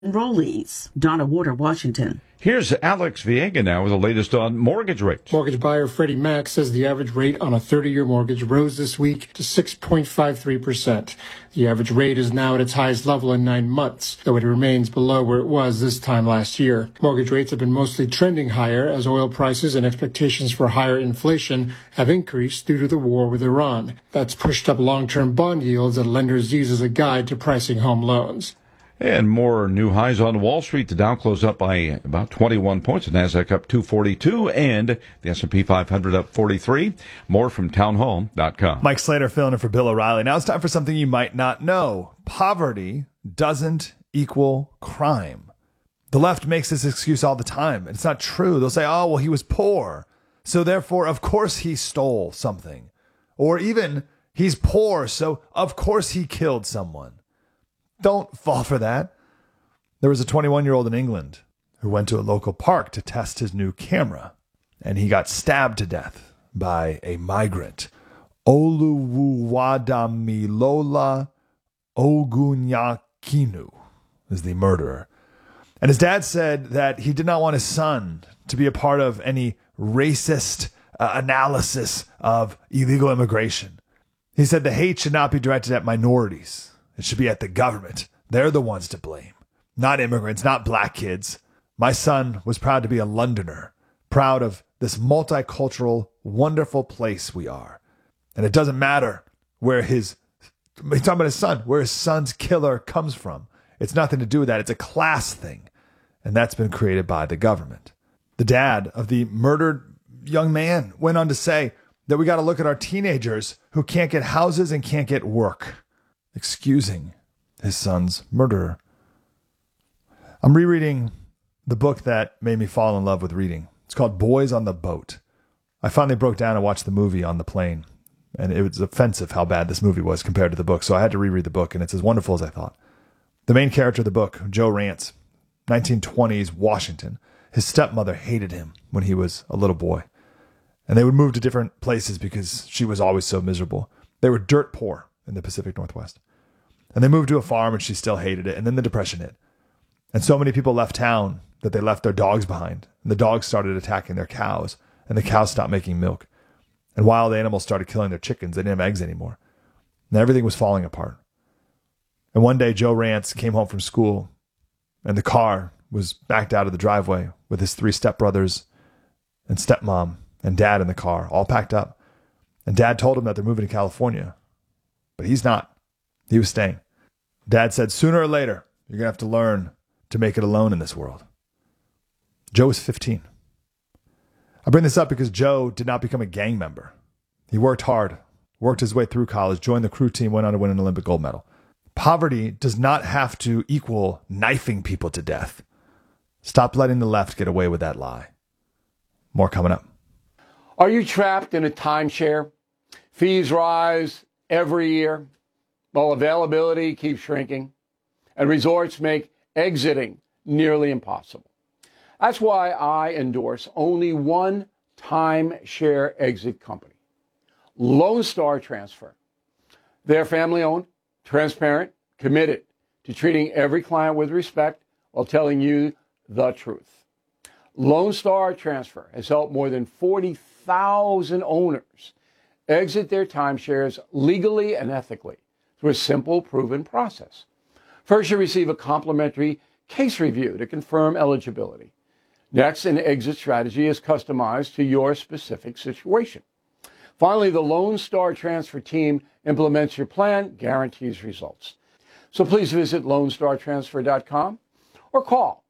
enrollees. Donna Warder, Washington. Here's Alex Viega now with the latest on mortgage rates. Mortgage buyer Freddie Mac says the average rate on a 30-year mortgage rose this week to 6.53%. The average rate is now at its highest level in 9 months, though it remains below where it was this time last year. Mortgage rates have been mostly trending higher as oil prices and expectations for higher inflation have increased due to the war with Iran. That's pushed up long-term bond yields that lenders use as a guide to pricing home loans. And more new highs on Wall Street. The Dow closed up by about 21 points. The Nasdaq up 242, and the S&P 500 up 43. More from townhall.com. Mike Slater filling in for Bill O'Reilly. Now it's time for something you might not know. Poverty doesn't equal crime. The left makes this excuse all the time. It's not true. They'll say, oh, well, he was poor, so therefore, of course, he stole something. Or even, he's poor, so of course he killed someone. Don't fall for that. There was a 21-year-old in England who went to a local park to test his new camera, and he got stabbed to death by a migrant. Oluwadamilola Ogunyakinu is the murderer. And his dad said that he did not want his son to be a part of any racist analysis of illegal immigration. He said the hate should not be directed at minorities. It should be at the government. They're the ones to blame. Not immigrants, not black kids. My son was proud to be a Londoner, proud of this multicultural, wonderful place we are. And it doesn't matter where he's talking about his son, where his son's killer comes from. It's nothing to do with that. It's a class thing. And that's been created by the government. The dad of the murdered young man went on to say that we got to look at our teenagers who can't get houses and can't get work, excusing his son's murderer. I'm rereading the book that made me fall in love with reading. It's called Boys on the Boat. I finally broke down and watched the movie on the plane, and it was offensive how bad this movie was compared to the book, so I had to reread the book, and it's as wonderful as I thought. The main character of the book, Joe Rance, 1920s Washington, his stepmother hated him when he was a little boy, and they would move to different places because she was always so miserable. They were dirt poor in the Pacific Northwest. And they moved to a farm and she still hated it. And then the Depression hit. And so many people left town that they left their dogs behind. And the dogs started attacking their cows. And the cows stopped making milk. And wild animals started killing their chickens. They didn't have eggs anymore. And everything was falling apart. And one day Joe Rance came home from school and the car was backed out of the driveway with his 3 stepbrothers and stepmom and dad in the car, all packed up. And dad told him that they're moving to California. But he's not. He was staying. Dad said, sooner or later, you're going to have to learn to make it alone in this world. Joe was 15. I bring this up because Joe did not become a gang member. He worked hard, worked his way through college, joined the crew team, went on to win an Olympic gold medal. Poverty does not have to equal knifing people to death. Stop letting the left get away with that lie. More coming up. Are you trapped in a timeshare? Fees rise every year, while availability keeps shrinking, and resorts make exiting nearly impossible. That's why I endorse only one timeshare exit company, Lone Star Transfer. They're family-owned, transparent, committed to treating every client with respect while telling you the truth. Lone Star Transfer has helped more than 40,000 owners exit their timeshares legally and ethically through a simple, proven process. First, you receive a complimentary case review to confirm eligibility. Next, an exit strategy is customized to your specific situation. Finally, the Lone Star Transfer team implements your plan, guarantees results. So please visit LoneStarTransfer.com or call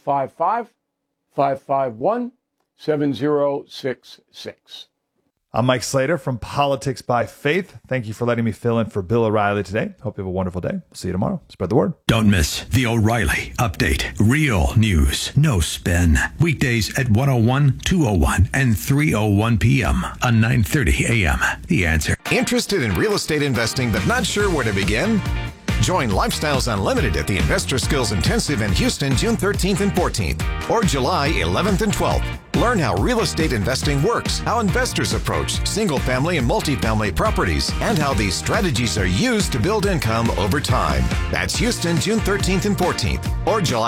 855-551-7066. I'm Mike Slater from Politics by Faith. Thank you for letting me fill in for Bill O'Reilly today. Hope you have a wonderful day. See you tomorrow. Spread the word. Don't miss the O'Reilly Update. Real news. No spin. Weekdays at 101, 201, and 3:01 p.m. on 930 a.m. The Answer. Interested in real estate investing but not sure where to begin? Join Lifestyles Unlimited at the Investor Skills Intensive in Houston, June 13th and 14th, or July 11th and 12th. Learn how real estate investing works, how investors approach single-family and multifamily properties, and how these strategies are used to build income over time. That's Houston, June 13th and 14th, or July